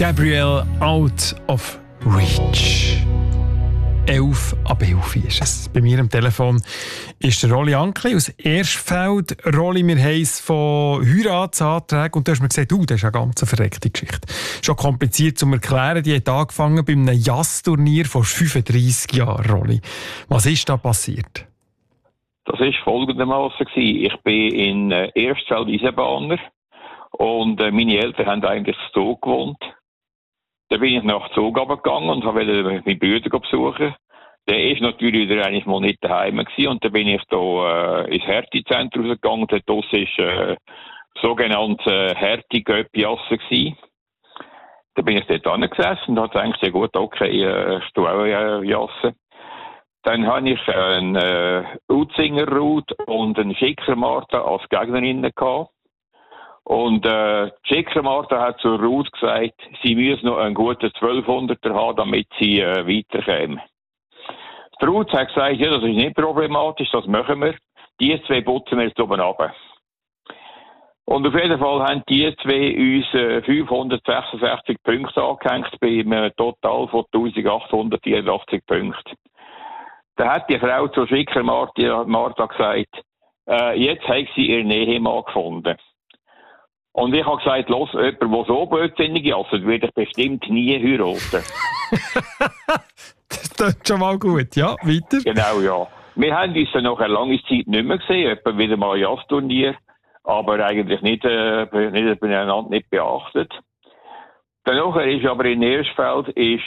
Gabrielle Out of Reach. 11 ab 11 ist es. Bei mir am Telefon ist der Rolli Ankli aus Erstfeld. Rolli, wir haben es von Heiratsanträgen und du hast mir gesagt, das ist eine ganz verreckte Geschichte. Schon kompliziert zu erklären. Die hat angefangen bei einem Jazzturnier vor 35 Jahren, Rolli. Was ist da passiert? Das war folgendermaßen. Ich bin in Erstfeld Eisenbahner und meine Eltern haben eigentlich in Zug gewohnt. Dann bin ich nach Zug runtergegangen und wollte meinen Bruder besuchen. Der ist natürlich wieder eigentlich mal nicht daheim gewesen. Und dann bin ich da ins Härtezentrum rausgegangen. Dort draussen war sogenannte Härte-Göppi-Jasse gewesen. Dann bin ich dort angesessen und habe gedacht, ja gut, okay, ist du auch Jasse. Dann habe ich einen Utzinger-Ruth und einen Schicker-Martha als Gegnerinnen gehabt. Und Schicker-Martha hat zur Ruth gesagt, sie müsse noch einen guten 1200er haben, damit sie weiterkäme. Die Ruth hat gesagt, ja, das ist nicht problematisch, das machen wir. Die zwei putzen wir jetzt oben runter. Und auf jeden Fall haben die zwei uns 566 Punkte angehängt, bei einem Total von 1884 Punkten. Dann hat die Frau zur Schicker-Martha gesagt, jetzt hat sie ihren Ehemann gefunden. Und ich habe gesagt, los, jemand, der so blödsinnig ist, würde ich bestimmt nie heiraten. Das klingt schon mal gut, ja, weiter. Genau, ja. Wir haben uns dann nach einer langen Zeit nicht mehr gesehen, etwa wieder mal ein Jazzturnier, aber eigentlich nicht beieinander nicht beachtet. Danach ist aber in Erstfeld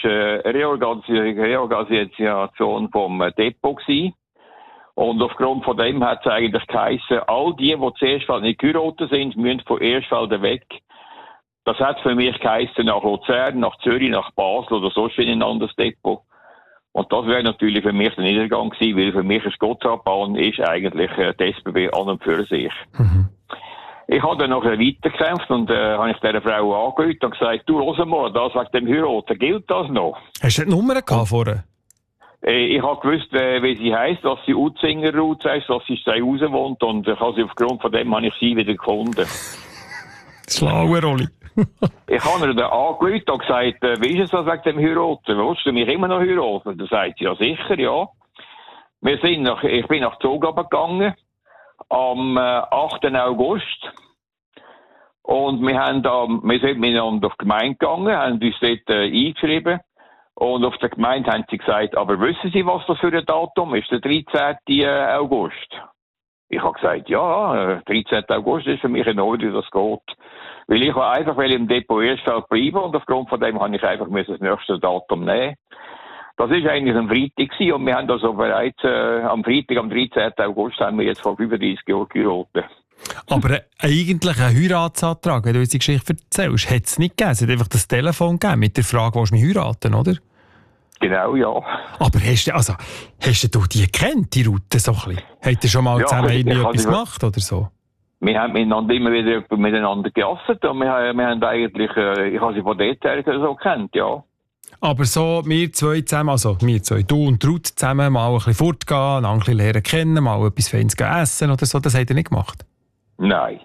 Reorganisation vom Depot gewesen. Und aufgrund von dem hat es eigentlich geheissen, all die zuerst nicht geheiratet sind, müssen von Erstfeld weg. Das hat für mich geheissen, nach Luzern, nach Zürich, nach Basel oder sonst in ein anderes Depot. Und das wäre natürlich für mich der Niedergang gewesen, weil für mich ist Gotthardbahn ist eigentlich die SBB an und für sich. Mhm. Ich habe dann noch weitergekämpft und habe ich dieser Frau angerufen und gesagt, du, hör mal, das wegen dem Heiraten, gilt das noch? Hast du die Nummer gehabt vorher? Ich habe gewusst, wie sie heisst, dass sie Utzinger Ruth heisst, dass sie zu Hause wohnt und ich habe sie aufgrund von dem habe ich sie wieder gefunden. Schlaue Rolli. Ich habe ihr dann angerufen und gesagt, wie ist es das wegen dem Heiraten? Willst du mich immer noch heiraten? Dann sagt sie, ja sicher, ja. Ich bin nach Zug gegangen am 8. August und wir sind miteinander auf die Gemeinde gegangen, haben uns dort eingeschrieben. Und auf der Gemeinde haben sie gesagt, aber wissen Sie, was das für ein Datum ist? Der 13. August. Ich habe gesagt, ja, 13. August ist für mich in Ordnung, das geht. Weil ich einfach im Depot Erstfeld bleiben und aufgrund von dem habe ich einfach das nächste Datum nehmen. Das war eigentlich am Freitag gewesen, und wir haben also bereits am Freitag, am 13. August, haben wir jetzt vor 35 Jahren geheiratet. Aber eigentlich ein Heiratsantrag, wenn du unsere Geschichte erzählst, hat es nicht gegeben. Es hat einfach das Telefon gegeben mit der Frage, willst du mich heiraten, oder? Genau, ja. Aber hast du die gekannt, die Route so ein bisschen? Habt ihr schon mal zusammen etwas gemacht oder so? Wir haben immer wieder miteinander gejasset und wir haben eigentlich, ich habe sie von dort her so gekannt, ja. Aber so, wir zwei zusammen, also wir zwei, du und Ruth zusammen, mal ein bisschen fortgehen, ein bisschen lernen kennen, mal etwas Feines essen oder so, das habt ihr nicht gemacht? Nein.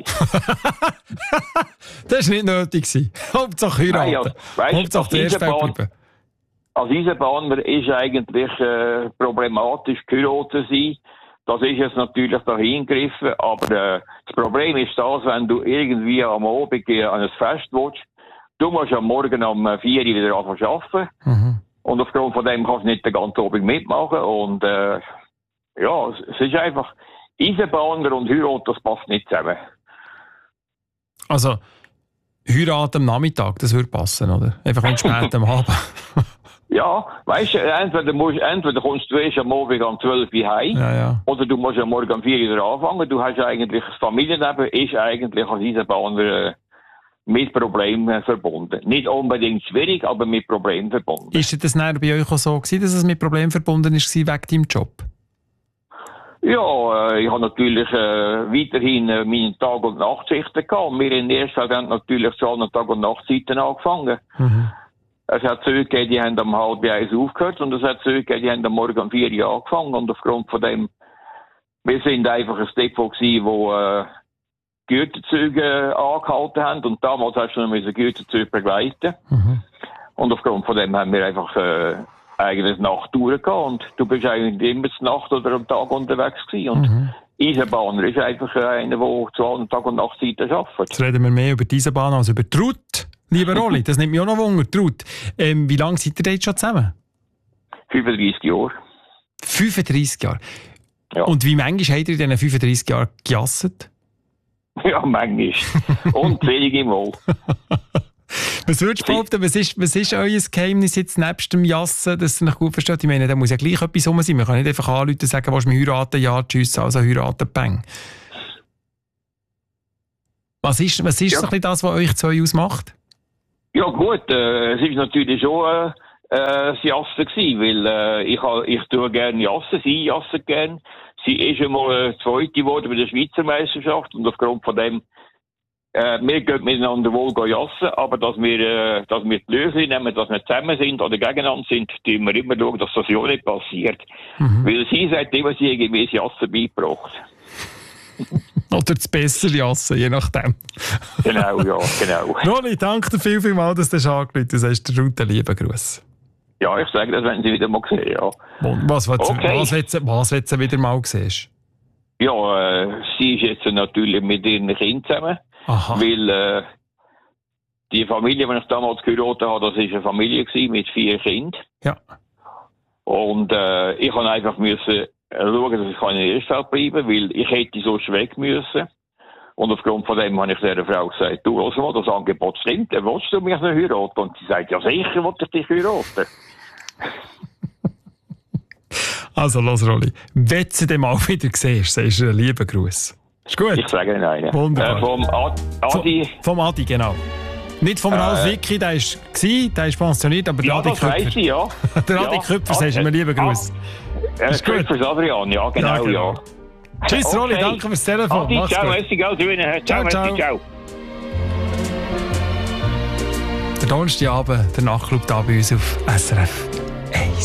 Das war nicht nötig. Hauptsache heiraten. Hauptsache der erste bleiben. Als Eisenbahner ist eigentlich problematisch geheiratet sein. Das ist jetzt natürlich dahin gegriffen, aber das Problem ist das, wenn du irgendwie am Abend an ein Fest willst, du musst am Morgen um 4 Uhr wieder anfangen arbeiten. Mhm. Und aufgrund von dem kannst du nicht den ganzen Abend mitmachen. Und es ist einfach, Eisenbahner und Heirat, das passt nicht zusammen. Also, Heirat am Nachmittag, das würde passen, oder? Einfach nicht spät am Abend. Ja, weißt du, entweder kommst du erst am Abend um 12 Uhr heim, ja. Oder du musst am Morgen um 4 Uhr anfangen. Du hast eigentlich, das Familienleben ist eigentlich als Eisenbahner mit Problemen verbunden. Nicht unbedingt schwierig, aber mit Problemen verbunden. Ist das bei euch auch so gewesen, dass es mit Problemen verbunden ist wegen deinem Job? Ja, ich habe natürlich weiterhin meine Tag- und Nachtschichten gehabt. Wir in Erstfeld haben natürlich zu allen Tag- und Nachtzeiten angefangen. Mhm. Es hat Züge gegeben, die haben um 12:30 aufgehört und es hat Züge gegeben, die haben am Morgen um 4 Uhr angefangen. Und aufgrund von dem, wir sind einfach ein Depot gewesen, wo Güterzüge angehalten haben. Und damals hast du noch Güterzüge begleiten. Und aufgrund von dem haben wir einfach eigentlich Nachttouren gehabt. Und du bist eigentlich immer zur Nacht oder am Tag unterwegs gewesen. Und Eisenbahner ist einfach einer, der zu allen Tag- und Nachtzeiten arbeitet. Jetzt reden wir mehr über die Eisenbahn als über die Route. Lieber Rolli, das nimmt mich auch noch Wunder. Die Route. Wie lange seid ihr jetzt schon zusammen? 35 Jahre. 35 Jahre? Ja. Und wie manchmal habt ihr in diesen 35 Jahren gejasset? Ja, manchmal. Und wenige Mal. Was würdest du behaupten, was ist euer Geheimnis jetzt nebst dem Jassen, dass ihr euch gut versteht? Ich meine, da muss ja gleich etwas rum sein. Man kann nicht einfach anrufen und sagen, willst du mich heiraten? Ja, tschüss, also heiraten, bang. Was ist so ein bisschen das, was euch zwei ausmacht? Ja gut, es ist natürlich schon das Jassen gewesen, weil ich tue gerne Jassen, sie jassen gerne. Sie ist einmal Zweite geworden bei der Schweizer Meisterschaft und aufgrund von dem wir gehen miteinander wohl jassen, aber dass wir die Lösung nehmen, dass wir zusammen sind oder gegeneinander sind, tun wir immer schauen, dass das ja nicht passiert. Weil sie sagt immer, sie hat mir das Jassen beigebracht. Oder das bessere Jassen, je nachdem. Genau, ja, genau. Rolli, danke dir vielmals, dass du das angerufen hast. Du sagst der Route lieben Gruß. Ja, ich sage das, wenn sie wieder mal sehen, ja. Was willst du wieder mal siehst? Ja, sie ist jetzt natürlich mit ihren Kindern zusammen. Aha. Weil die Familie, die ich damals geheiratet habe, das war eine Familie mit 4 Kindern. Ja. Und ich musste einfach schauen, dass ich in der Erstwelt bleiben kann, weil ich hätte sonst weg müssen. Und aufgrund von dem habe ich dieser Frau gesagt, du, hör mal, das Angebot stimmt, willst du mich noch heiraten? Und sie sagt, ja sicher will ich dich heiraten. Also los, Rolli, wenn du den mal wieder siehst, sagst du einen lieben Gruß. Ist gut? Ich sage Ihnen einen. Wunderbar. Vom Adi. Vom Adi, genau. Nicht vom Ralf Wicki, der ist pensioniert, aber der Adi Köpfer. Ja, das weiss ich, ja. Der Adi Köpfer, sagst du einen lieben Gruß. Ist gut. Köpfer Adrian, ja, genau, ja. Tschüss, Rolli, danke fürs Telefon. Adi, ciao, ciao. Der Donnerstagabend, der Nachtclub da bei uns auf SRF.